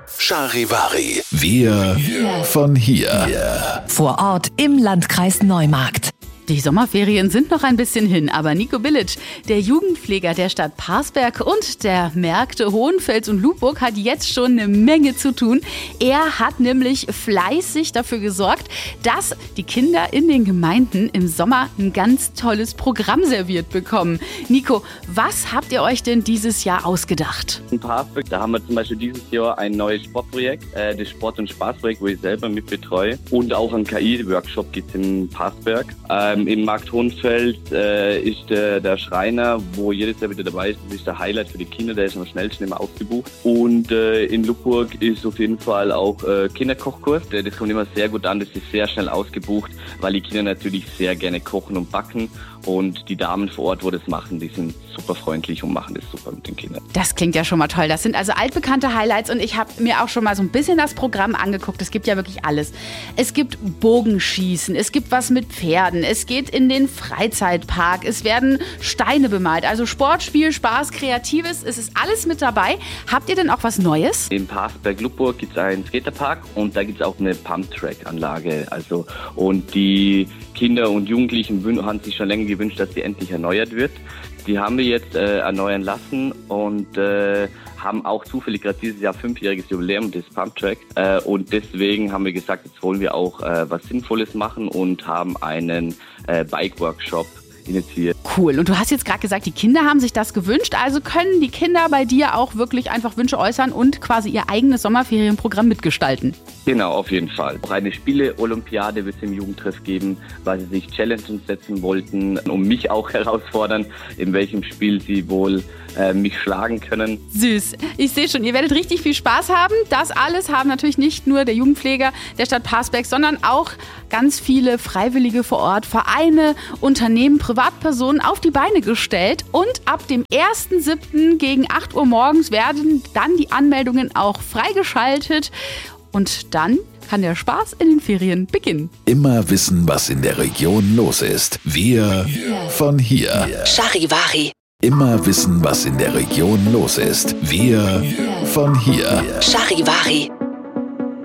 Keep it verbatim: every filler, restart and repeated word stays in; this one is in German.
Charivari. Wir von hier. Vor Ort im Landkreis Neumarkt. Die Sommerferien sind noch ein bisschen hin, aber Nico Bilic, der Jugendpfleger der Stadt Parsberg und der Märkte Hohenfels und Lubburg, hat jetzt schon eine Menge zu tun. Er hat nämlich fleißig dafür gesorgt, dass die Kinder in den Gemeinden im Sommer ein ganz tolles Programm serviert bekommen. Nico, was habt ihr euch denn dieses Jahr ausgedacht? In Parsberg, da haben wir zum Beispiel dieses Jahr ein neues Sportprojekt, äh, das Sport- und Spaßprojekt, wo ich selber mit betreue. Und auch einen K I-Workshop gibt es in Parsberg. Ähm, Im Markt Hohenfels äh, ist der, der Schreiner, wo jedes Jahr wieder dabei ist. Das ist der Highlight für die Kinder, der ist am schnellsten immer ausgebucht. Und äh, in Lubburg ist auf jeden Fall auch äh, Kinderkochkurs. Das kommt immer sehr gut an, das ist sehr schnell ausgebucht, weil die Kinder natürlich sehr gerne kochen und backen. Und die Damen vor Ort, wo das machen, die sind super freundlich und machen das super mit den Kindern. Das klingt ja schon mal toll. Das sind also altbekannte Highlights und ich habe mir auch schon mal so ein bisschen das Programm angeguckt. Es gibt ja wirklich alles. Es gibt Bogenschießen, es gibt was mit Pferden, es geht in den Freizeitpark, es werden Steine bemalt. Also Sport, Spiel, Spaß, Kreatives, es ist alles mit dabei. Habt ihr denn auch was Neues? In Parsberg-Lubburg gibt es einen Skaterpark und da gibt es auch eine Pumptrack-Anlage. Also, und die Kinder und Jugendlichen haben sich schon länger gewünscht, dass die endlich erneuert wird. Die haben wir jetzt äh, erneuern lassen und äh, haben auch zufällig gerade dieses Jahr fünfjähriges Jubiläum des Pumptrack. Äh, und deswegen haben wir gesagt, jetzt wollen wir auch äh, was Sinnvolles machen und haben einen äh, Bike-Workshop initiiert. Cool. Und du hast jetzt gerade gesagt, die Kinder haben sich das gewünscht. Also können die Kinder bei dir auch wirklich einfach Wünsche äußern und quasi ihr eigenes Sommerferienprogramm mitgestalten? Genau, auf jeden Fall. Auch eine Spiele-Olympiade wird es im Jugendtreff geben, weil sie sich Challenges setzen wollten und mich auch herausfordern, in welchem Spiel sie wohl äh, mich schlagen können. Süß. Ich sehe schon, ihr werdet richtig viel Spaß haben. Das alles haben natürlich nicht nur der Jugendpfleger der Stadt Parsberg, sondern auch ganz viele Freiwillige vor Ort, Vereine, Unternehmen, Privatpersonen auf die Beine gestellt. Und ab dem ersten siebten gegen acht Uhr morgens werden dann die Anmeldungen auch freigeschaltet. Und dann kann der Spaß in den Ferien beginnen. Immer wissen, was in der Region los ist. Wir von hier. Charivari. Immer wissen, was in der Region los ist. Wir von hier. Charivari.